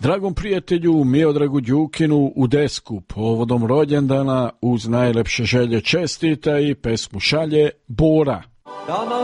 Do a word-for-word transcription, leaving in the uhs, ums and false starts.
Dragom prijatelju Miodragu Đukinu u Desku povodom rođendana uz najlepše želje čestita i pesmu šalje Bora.